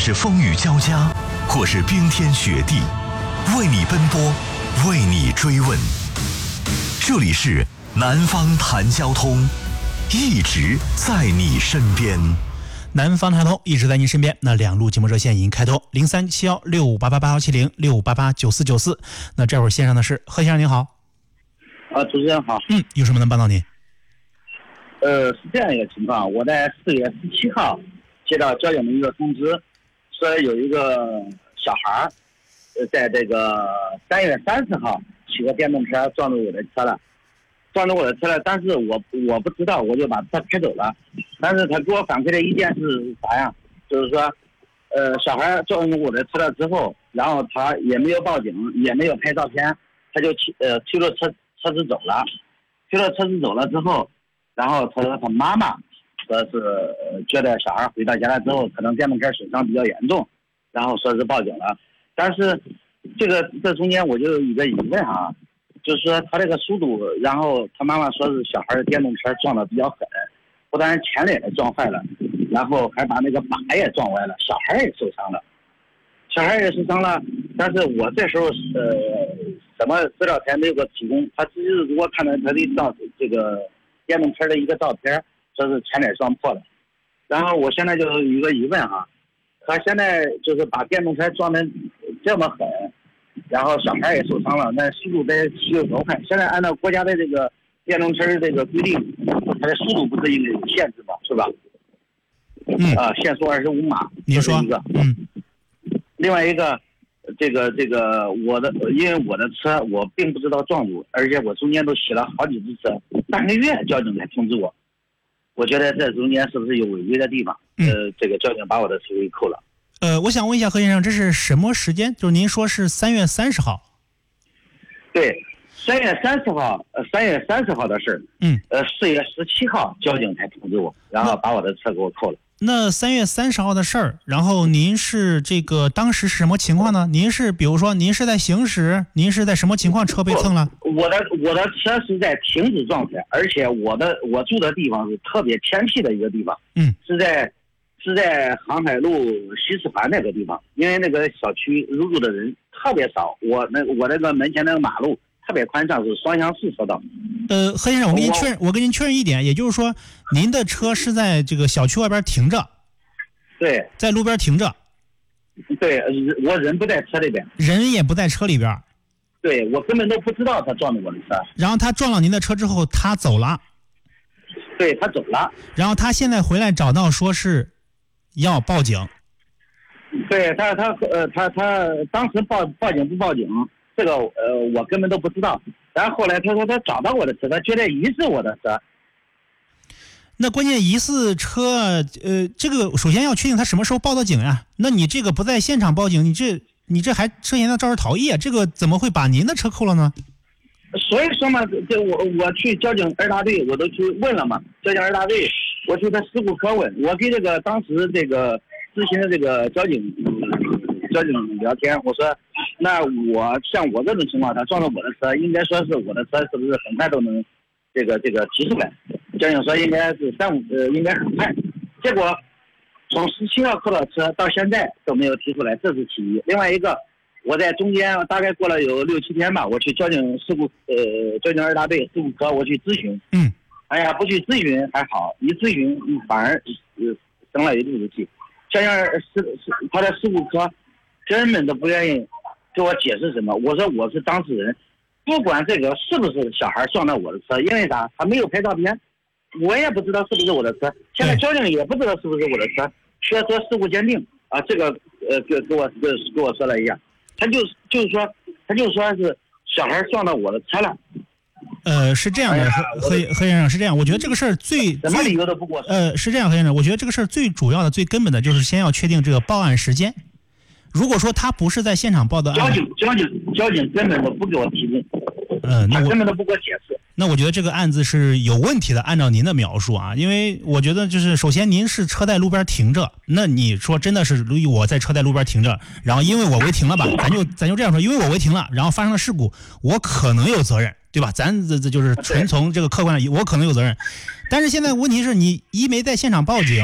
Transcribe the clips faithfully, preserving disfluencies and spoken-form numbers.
是风雨交加，或是冰天雪地，为你奔波，为你追问。这里是南方谈交通，一直在你身边。 南方谈通一直在您身边。那两路节目热线已经开通，零三七幺六五八八八幺七零六五八八九四九四。那这会儿线上的是何先生，您好。 啊，主持人好。 嗯，有什么能帮到您？ 呃，是这样一个情况，我在四月十七号接到交警的一个通知，说有一个小孩呃，在这个三月三十号骑个电动车撞入我的车了。撞着我的车了，但是我我不知道，我就把车开走了。但是他给我反馈的意见是啥呀？就是说，呃，小孩撞入我的车了之后，然后他也没有报警，也没有拍照片，他就骑呃推着车车子走了。推着车子走了之后，然后他说他妈妈说是、呃、觉得小孩回到家了之后，可能电动车损伤比较严重，然后说是报警了。但是这个这中间我就有一个疑问啊。就是说他这个速度，然后他妈妈说是小孩的电动车撞得比较狠，不但前脸也撞坏了，然后还把那个把也撞歪了，小孩也受伤了，小孩也受伤了。但是我这时候呃什么资料才没有个提供，他只是给我看到他的照这个电动车的一个照片，说是前脸撞破了。然后我现在就有一个疑问哈，他现在就是把电动车撞得这么狠。然后小孩也受伤了，那速度得骑有多快？现在按照国家的这个电动车这个规定，它的速度不是应该有限制吗？是吧？ 嗯啊，限速二十五码。 您说一个， 嗯。 另外一个，这个这个我的，因为我的车我并不知道撞入，而且我中间都洗了好几次车，半个月交警才通知我。我觉得这中间是不是有违规的地方？ 嗯、 呃，这个交警把我的车给扣了。 呃，我想问一下何先生，这是什么时间？就是您说是三月三十号。 对，三月三十号，呃，三月三十号的事。 嗯。 呃，四月十七号交警才通知我，然后把我的车给我扣了。 那三月三十号的事儿，然后您是这个当时是什么情况呢？您是比如说您是在行驶，您是在什么情况车被蹭了？ 我的我的车是在停止状态，而且我的我住的地方是特别偏僻的一个地方。 嗯。 是在。是在航海路西四环那个地方，因为那个小区入住的人特别少，我那我那个门前那个马路特别宽敞，是双向四车道。 呃，何先生，我跟您确认，我跟您确认一点，也就是说，您的车是在这个小区外边停着， 对， 在路边停着， 对，我人不在车里边， 人也不在车里边， 对，我根本都不知道他撞了我的车。 然后他撞了您的车之后，他走了， 对，他走了， 然后他现在回来找到说是。要报警， 对他，他呃，他他当时报报警不报警，这个呃，我根本都不知道。然后后来他说他找到我的车，他觉得疑似我的车。 那关键疑似车，呃，这个首先要确定他什么时候报的警呀？那你这个不在现场报警，你这你这还涉嫌到肇事逃逸啊？这个怎么会把您的车扣了呢？ 所以说嘛，这我我去交警二大队，我都去问了嘛，交警二大队。我去他事故科问，我给这个当时这个咨询的这个交警、嗯、交警聊天，我说，那我像我这种情况，他撞到我的车，应该说是我的车是不是很快都能这个这个提出来？交警说应该是三五呃应该很快。结果从十七号扣到车到现在都没有提出来，这是其一。另外一个，我在中间大概过了有六七天吧，我去交警事故呃交警二大队事故科我去咨询。 嗯。 哎呀，不去咨询还好，一咨询反而呃生了一肚子气。交警是是他的事故科根本都不愿意给我解释什么。我说我是当事人，不管这个是不是小孩撞到我的车，因为啥？他没有拍照片，我也不知道是不是我的车。现在交警也不知道是不是我的车，需要做事故鉴定啊。这个呃给给我给给我说了一下，他就就是说他就说是小孩撞到我的车了。 呃，是这样的，何何何先生是这样，我觉得这个事儿最什么理由都不过。 呃，是这样，何先生，我觉得这个事儿最主要的、最根本的就是先要确定这个报案时间。如果说他不是在现场报的案， 交警交警交警根本都不给我提供， 呃，那我根本都不给我解释。 那我觉得这个案子是有问题的，按照您的描述啊，因为我觉得就是首先您是车在路边停着，那你说真的是我在车在路边停着，然后因为我违停了吧，咱就咱就这样说，因为我违停了，然后发生了事故，我可能有责任。对吧？咱这这就是纯从这个客观上，我可能有责任，但是现在问题是你一没在现场报警，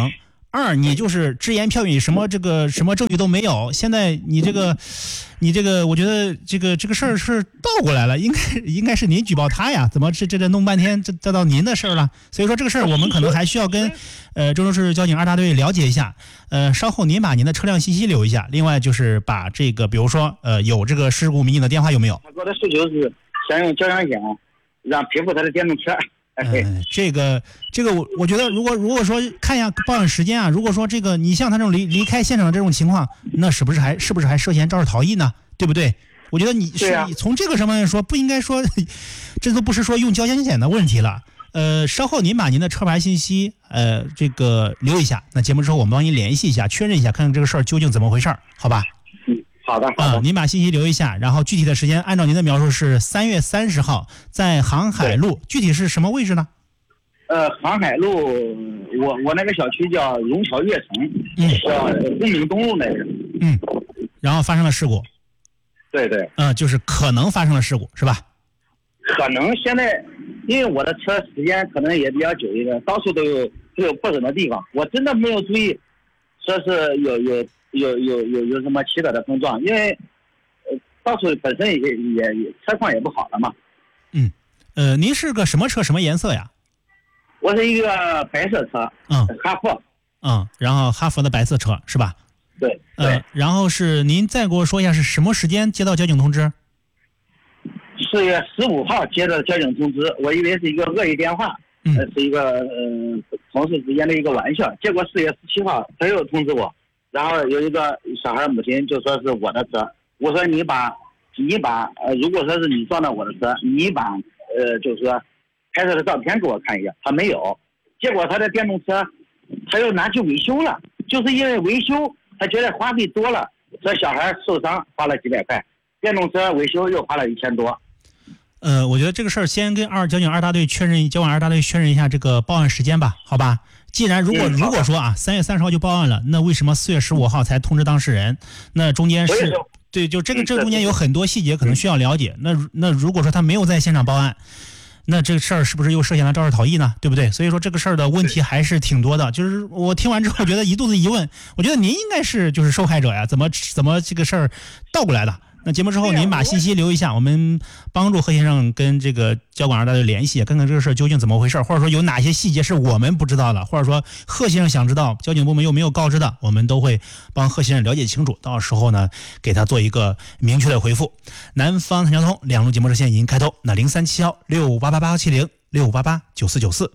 二你就是只言片语，什么这个什么证据都没有。现在你这个你这个，我觉得这个这个事儿是倒过来了，应该应该是您举报他呀，怎么这这这弄半天这这到您的事儿了？所以说这个事儿我们可能还需要跟呃郑州市交警二大队了解一下。呃，稍后您把您的车辆信息留一下，另外就是把这个比如说呃有这个事故民警的电话有没有？ 他给我的诉求是想用交强险让赔付他的电动车。 嗯，这个这个我我觉得，如果如果说看一下报案时间啊，如果说这个你像他这种离离开现场的这种情况，那是不是还是不是还涉嫌肇事逃逸呢？对不对？我觉得你是、啊、从这个上面说，不应该说，这都不是说用交强险的问题了。呃，稍后您把您的车牌信息呃这个留一下，那节目之后我们帮您联系一下，确认一下，看看这个事儿究竟怎么回事，好吧？ 嗯，好的，好的。 啊，您把信息留一下，然后具体的时间按照您的描述是三月三十号在航海路，具体是什么位置呢？ 呃，航海路，我我那个小区叫荣桥悦城， 嗯， 叫公明东路那个。 嗯，然后发生了事故。 对对。 嗯、呃，就是可能发生了事故，是吧？ 可能现在，因为我的车时间可能也比较久一点，到处都有都有破损的地方，我真的没有注意，说是有有有有有有什么奇特的碰撞，因为呃到处本身也也也车况也不好了嘛。 嗯，呃，您是个什么车，什么颜色呀？ 我是一个白色车， 嗯， 哈弗， 嗯，然后哈弗的白色车是吧？ 对，对。 呃，然后是您再给我说一下是什么时间接到交警通知？ 四月十五号接到交警通知，我以为是一个恶意电话， 嗯， 呃、是一个呃同事之间的一个玩笑。结果四月十七号他又通知我，然后有一个小孩母亲就说是我的车，我说你把你把呃如果说是你撞到我的车，你把呃就是说拍摄的照片给我看一下，他没有。结果他的电动车他又拿去维修了，就是因为维修他觉得花费多了，这小孩受伤花了几百块，电动车维修又花了一千多。 呃，我觉得这个事儿先跟二交警二大队确认，交管二大队确认一下这个报案时间吧，好吧？既然如果、嗯、如果说啊，三月三十号就报案了，那为什么四月十五号才通知当事人？那中间是，对，就这个这中间有很多细节可能需要了解。那那如果说他没有在现场报案，那这个事儿是不是又涉嫌了肇事逃逸呢？对不对？所以说这个事儿的问题还是挺多的。就是我听完之后觉得一肚子疑问，我觉得您应该是就是受害者呀，怎么怎么这个事儿倒过来的？那节目之后您把信息留一下，我们帮助贺先生跟这个交管二大队联系，看看这个事究竟怎么回事，或者说有哪些细节是我们不知道的，或者说贺先生想知道交警部门又没有告知的，我们都会帮贺先生了解清楚，到时候呢给他做一个明确的回复。南方谈交通两路节目热线已经开通，那零三七幺六五八八八七零六五八八九四九四。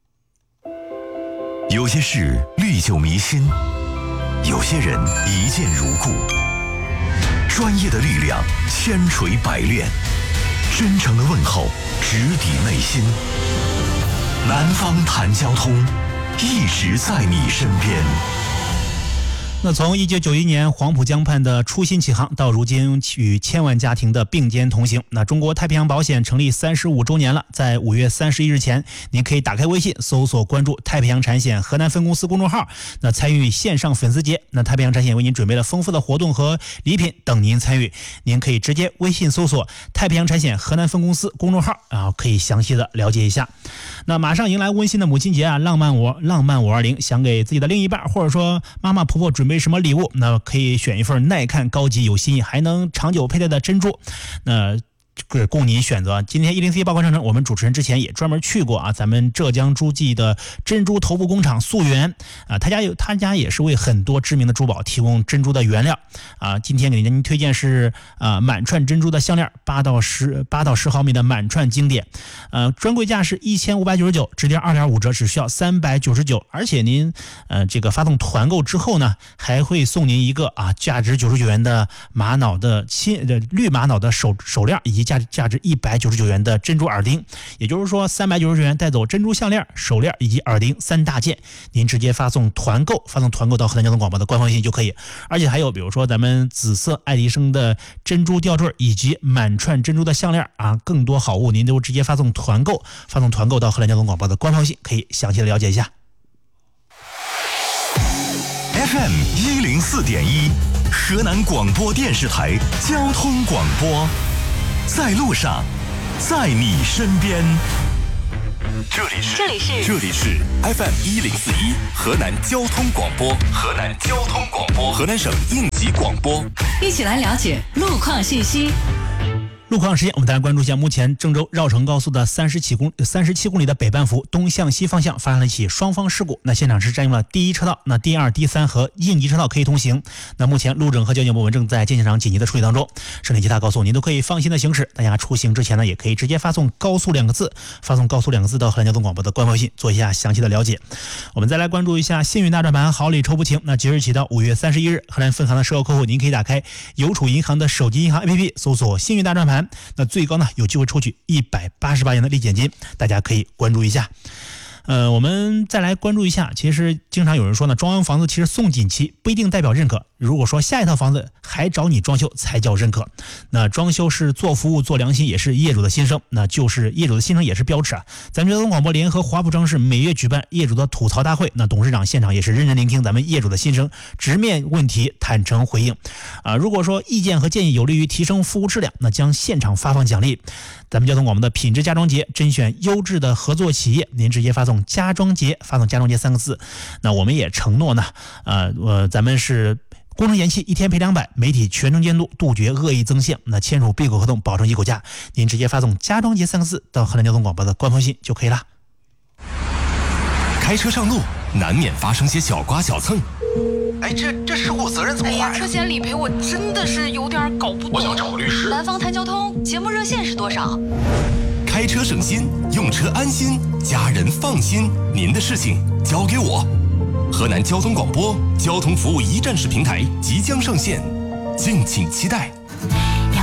有些事历久弥新，有些人一见如故。专业的力量千锤百炼，真诚的问候直抵内心。南方谈交通，一直在你身边。 那从一九九一年黄浦江畔的初心起航，到如今与千万家庭的并肩同行，那中国太平洋保险成立三十五周年了。在五月三十一日前，您可以打开微信搜索关注太平洋产险河南分公司公众号，那参与线上粉丝节。那太平洋产险为您准备了丰富的活动和礼品等您参与，您可以直接微信搜索太平洋产险河南分公司公众号，然后可以详细的了解一下。那马上迎来温馨的母亲节啊，浪漫我浪漫五二零，想给自己的另一半或者说妈妈婆婆准备什么礼物，那可以选一份耐看高级有新意还能长久佩戴的珍珠，那供您选择。今天一零四一报告上城，我们主持人之前也专门去过啊，咱们浙江诸暨的珍珠头部工厂溯源啊，他家有他家也是为很多知名的珠宝提供珍珠的原料啊。今天给您推荐是啊满串珍珠的项链，八到十八到十毫米的满串经典，呃，专柜价是一千五百九十九，直接二点五折，只需要三百九十九。而且您呃这个发动团购之后呢，还会送您一个啊价值九十九元的玛瑙的亲的绿玛瑙的手手链，以及价价值一百九十九元的珍珠耳钉，也就是说三百九十九元带走珍珠项链、手链以及耳钉三大件，您直接发送团购，发送团购到河南交通广播的官方信息就可以。而且还有比如说咱们紫色爱迪生的珍珠吊坠以及满串珍珠的项链啊，更多好物您都直接发送团购，发送团购到河南交通广播的官方信，可以详细的了解一下。 F M 一零四点一，河南广播电视台交通广播。在路上，在你身边。 这里是这里是这里是 F M 一零四一河南交通广播，河南交通广播，河南省应急广播， 一起来了解路况信息。 路况时间，我们再来关注一下，目前郑州绕城高速的三十七公三十七公里的北半幅东向西方向发生了一起双方事故，那现场是占用了第一车道，那第二、第三和应急车道可以通行。那目前路政和交警部门正在建现场紧急的处理当中，省内其他高速您都可以放心的行驶。大家出行之前呢，也可以直接发送高速两个字，发送高速两个字到河南交通广播的官方微信，做一下详细的了解。我们再来关注一下幸运大转盘好礼抽不清，那即日起到五月三十一日，河南分行的售后客户您可以打开邮储银行的手机银行 A P P， 搜索幸运大转盘，那最高有机会抽取一百八十八元的立减金，大家可以关注一下。呃，我们再来关注一下，其实经常有人说呢，装完房子其实送锦旗不一定代表认可。如果说下一套房子还找你装修才叫认可，那装修是做服务做良心，也是业主的心声，那就是业主的心声也是标尺啊。咱们交通广播联合华普装饰每月举办业主的吐槽大会，那董事长现场也是认真聆听咱们业主的心声，直面问题，坦诚回应。啊，如果说意见和建议有利于提升服务质量，那将现场发放奖励。咱们交通广播的品质家装节甄选优质的合作企业，您直接发送家装节，发送家装节三个字。那我们也承诺呢，呃呃，咱们是工程延期一天赔两百，媒体全程监督，杜绝恶意增线。那签署闭口合同，保证一口价。您直接发送家装节三个字到河南交通广播的官方信就可以了。 开车上路难免发生些小刮小蹭。哎，这这事故责任怎么划呀？ 哎呀，车险理赔我真的是有点搞不懂。 我想找个律师。 南方谈交通节目热线是多少？ 开车省心，用车安心，家人放心。您的事情交给我。河南交通广播交通服务一站式平台即将上线，敬请期待。